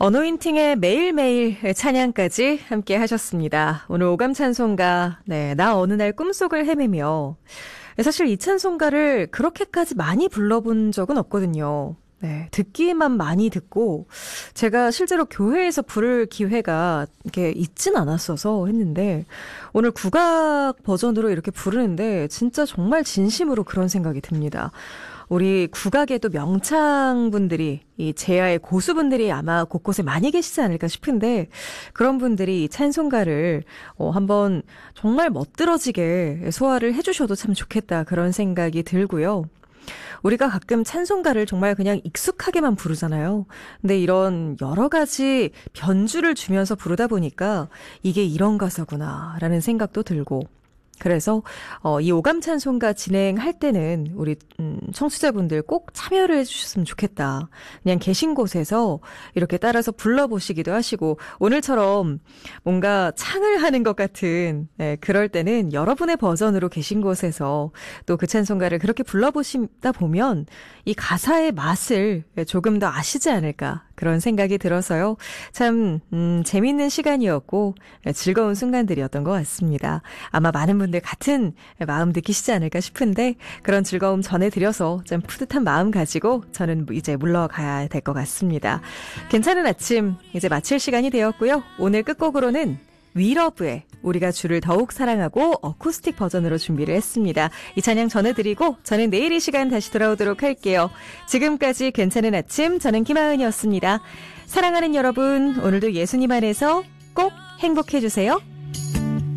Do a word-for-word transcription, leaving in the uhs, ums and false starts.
어노인팅의 매일매일 찬양까지 함께 하셨습니다. 오늘 오감 찬송가, 네, 나 어느 날 꿈속을 헤매며. 사실 이 찬송가를 그렇게까지 많이 불러본 적은 없거든요. 네, 듣기만 많이 듣고 제가 실제로 교회에서 부를 기회가 이렇게 있진 않았어서 했는데 오늘 국악 버전으로 이렇게 부르는데 진짜 정말 진심으로 그런 생각이 듭니다. 우리 국악에도 명창분들이, 이 제야의 고수분들이 아마 곳곳에 많이 계시지 않을까 싶은데 그런 분들이 이 찬송가를 어, 한번 정말 멋들어지게 소화를 해주셔도 참 좋겠다 그런 생각이 들고요. 우리가 가끔 찬송가를 정말 그냥 익숙하게만 부르잖아요. 근데 이런 여러 가지 변주를 주면서 부르다 보니까 이게 이런 가사구나 라는 생각도 들고 그래서 어, 이 오감 찬송가 진행할 때는 우리 음, 청취자분들 꼭 참여를 해주셨으면 좋겠다. 그냥 계신 곳에서 이렇게 따라서 불러보시기도 하시고 오늘처럼 뭔가 창을 하는 것 같은 네, 그럴 때는 여러분의 버전으로 계신 곳에서 또 그 찬송가를 그렇게 불러보시다 보면 이 가사의 맛을 조금 더 아시지 않을까 그런 생각이 들어서요. 참 음, 재미있는 시간이었고 즐거운 순간들이었던 것 같습니다. 아마 많은 분들 같은 마음 느끼시지 않을까 싶은데 그런 즐거움 전해드려서 좀 푸듯한 마음 가지고 저는 이제 물러가야 될 것 같습니다. 괜찮은 아침 이제 마칠 시간이 되었고요. 오늘 끝곡으로는 위러브의 우리가 주를 더욱 사랑하고 어쿠스틱 버전으로 준비를 했습니다. 이 찬양 전해드리고 저는 내일 이 시간 다시 돌아오도록 할게요. 지금까지 괜찮은 아침 저는 김하은이었습니다. 사랑하는 여러분 오늘도 예수님 안에서 꼭 행복해주세요.